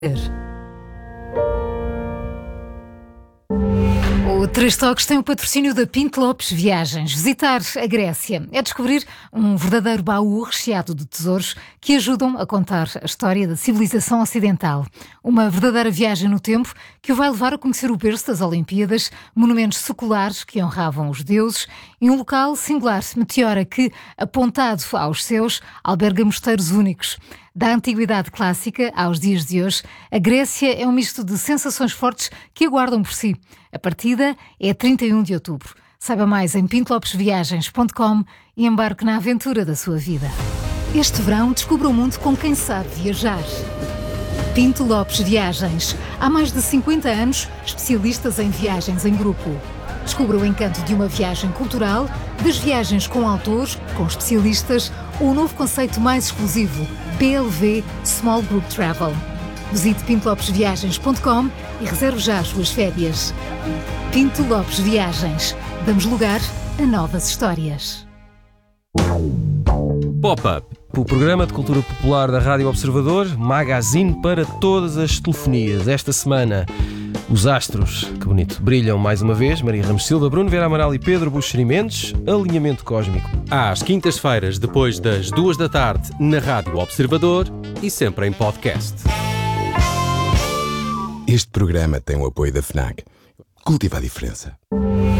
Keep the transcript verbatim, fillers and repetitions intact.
O Três Toques tem o patrocínio da Pinto Lopes Viagens. Visitar a Grécia é descobrir um verdadeiro baú recheado de tesouros que ajudam a contar a história da civilização ocidental. Uma verdadeira viagem no tempo que o vai levar a conhecer o berço das Olimpíadas, monumentos seculares que honravam os deuses e um local singular, Meteora, que, apontado aos céus, alberga mosteiros únicos. Da antiguidade clássica aos dias de hoje, a Grécia é um misto de sensações fortes que aguardam por si. A partida é trinta e um de outubro. Saiba mais em pinto lopes viagens ponto com e embarque na aventura da sua vida. Este verão, descubra o mundo com quem sabe viajar. Pinto Lopes Viagens. Há mais de cinquenta anos, especialistas em viagens em grupo. Descubra o encanto de uma viagem cultural, das viagens com autores, com especialistas ou o novo conceito mais exclusivo, P L V Small Group Travel. Visite pinto lopes viagens ponto com e reserve já as suas férias. Pinto Lopes Viagens. Damos lugar a novas histórias. Pop-Up, o programa de cultura popular da Rádio Observador, magazine para todas as telefonias. Esta semana, os astros, que bonito, brilham mais uma vez. Maria Ramos Silva, Bruno Vera Amaral e Pedro Buxeri Mendes. Alinhamento cósmico. Às quintas-feiras, depois das duas da tarde, na Rádio Observador e sempre em podcast. Este programa tem o apoio da FNAC. Cultiva a diferença.